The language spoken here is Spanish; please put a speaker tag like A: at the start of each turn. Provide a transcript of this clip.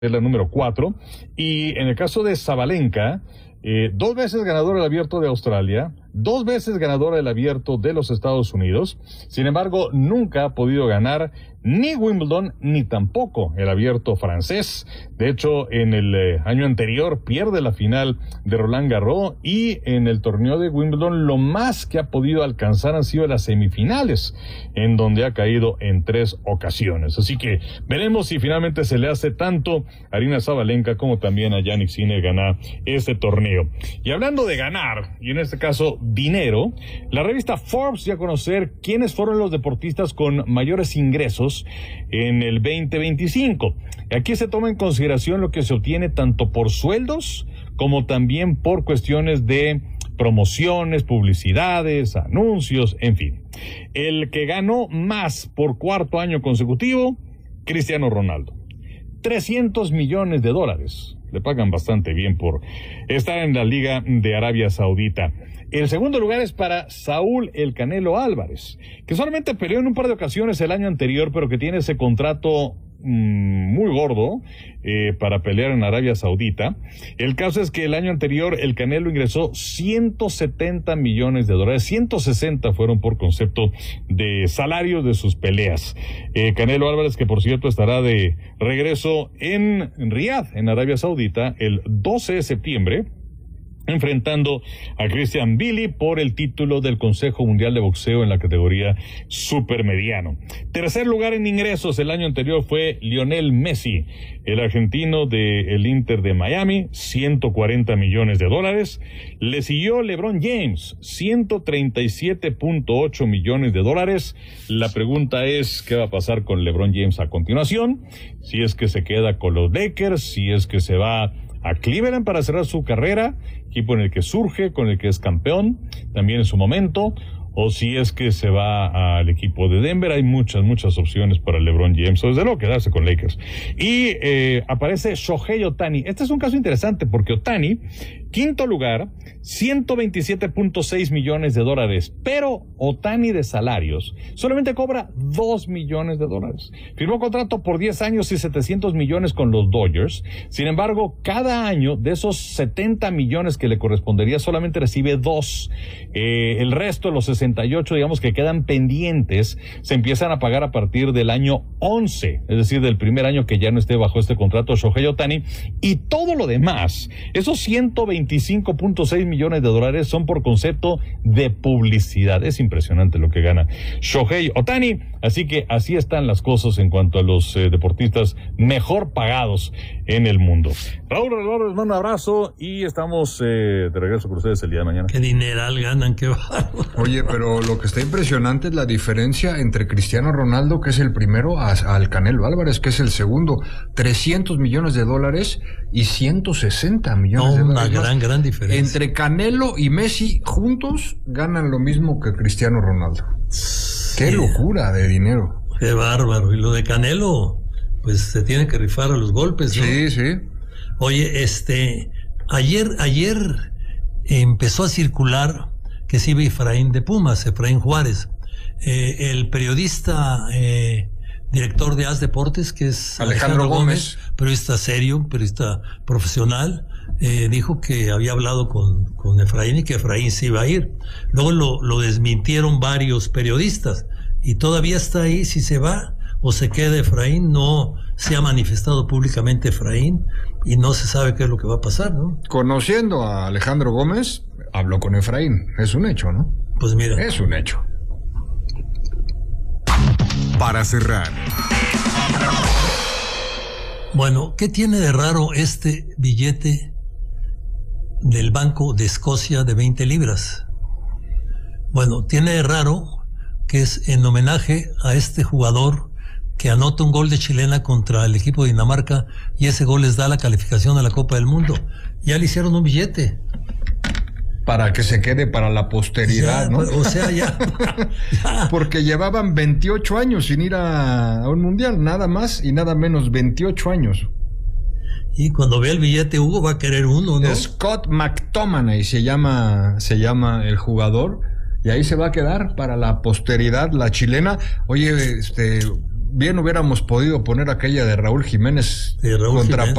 A: es la número 4. Y en el caso de Sabalenka, 2 veces ganadora del Abierto de Australia, 2 veces ganadora del Abierto de los Estados Unidos. Sin embargo, nunca ha podido ganar ni Wimbledon ni tampoco el Abierto francés. De hecho, en el año anterior pierde la final de Roland Garros, y en el torneo de Wimbledon lo más que ha podido alcanzar han sido las semifinales, en donde ha caído en 3 ocasiones. Así que veremos si finalmente se le hace tanto a Aryna Sabalenka como también a Jannik Sinner ganar este torneo. Y hablando de ganar, y en este caso dinero, la revista Forbes dio a conocer quiénes fueron los deportistas con mayores ingresos en el 2025. Aquí se toma en consideración lo que se obtiene tanto por sueldos como también por cuestiones de promociones, publicidades, anuncios, en fin. El que ganó más por 4º año consecutivo, Cristiano Ronaldo. $300 millones. Le pagan bastante bien por estar en la Liga de Arabia Saudita. El segundo lugar es para Saúl El Canelo Álvarez, que solamente peleó en un par de ocasiones el año anterior, pero que tiene ese contrato muy gordo para pelear en Arabia Saudita. El caso es que el año anterior el Canelo ingresó $170 millones. 160 fueron por concepto de salarios de sus peleas. Canelo Álvarez, que por cierto estará de regreso en Riad, en Arabia Saudita, el 12 de septiembre, enfrentando a Christian Billy por el título del Consejo Mundial de Boxeo en la categoría supermediano. Tercer lugar en ingresos el año anterior fue Lionel Messi, el argentino del Inter de Miami, $140 millones. Le siguió LeBron James, $137.8 millones. La pregunta es, ¿qué va a pasar con LeBron James a continuación? Si es que se queda con los Lakers, si es que se va a Cleveland para cerrar su carrera, equipo en el que surge, con el que es campeón también en su momento, o si es que se va al equipo de Denver. Hay muchas opciones para LeBron James, o desde luego quedarse con Lakers. Y aparece Shohei Ohtani. Este es un caso interesante porque Ohtani, quinto lugar, $127.6 millones, pero Ohtani de salarios solamente cobra $2 millones. Firmó contrato por 10 años y $700 millones con los Dodgers. Sin embargo, cada año de esos 70 millones que le correspondería solamente recibe 2. El resto, los 68, digamos, que quedan pendientes, se empiezan a pagar a partir del año 11, es decir, del primer año que ya no esté bajo este contrato Shohei Ohtani. Y todo lo demás, esos $125.6 millones son por concepto de publicidad. Es impresionante lo que gana Shohei Ohtani. Así que así están las cosas en cuanto a los deportistas mejor pagados en el mundo. Raúl, les mando un abrazo y estamos de regreso con ustedes el día de mañana.
B: Qué dineral ganan, qué bárbaro.
C: Oye, pero lo que está impresionante es la diferencia entre Cristiano Ronaldo, que es el primero, al Canelo Álvarez, que es el segundo. $300 millones y $160 millones.
B: Una gran diferencia.
C: Entre Canelo y Messi juntos ganan lo mismo que Cristiano Ronaldo. Qué locura de dinero.
B: Qué bárbaro. Y lo de Canelo, pues se tiene que rifar a los golpes, ¿no?
C: Sí.
B: Oye, ayer empezó a circular que se iba Efraín de Pumas, Efraín Juárez. El periodista, director de AS Deportes, que es
C: Alejandro Gómez,
B: periodista serio, periodista profesional, dijo que había hablado con Efraín y que Efraín se iba a ir. Luego lo desmintieron varios periodistas y todavía está ahí si se va o se queda Efraín. No se ha manifestado públicamente Efraín y no se sabe qué es lo que va a pasar, ¿no?
C: Conociendo a Alejandro Gómez, habló con Efraín. Es un hecho, ¿no?
B: Pues mira.
C: Es un hecho.
D: Para cerrar.
B: Bueno, ¿qué tiene de raro este billete del Banco de Escocia de 20 libras? Bueno, tiene de raro que es en homenaje a este jugador que anota un gol de chilena contra el equipo de Dinamarca y ese gol les da la calificación a la Copa del Mundo. Ya le hicieron un billete.
C: Para que se quede para la posteridad,
B: ya,
C: ¿no?
B: O sea, ya.
C: Porque llevaban 28 años sin ir a un mundial, nada más y nada menos, 28 años.
B: Y cuando vea el billete, Hugo va a querer uno, ¿no?
C: Scott McTominay se llama el jugador, y ahí se va a quedar para la posteridad, la chilena. Oye, bien hubiéramos podido poner aquella de Raúl Jiménez
B: De Raúl
C: contra
B: Jiménez.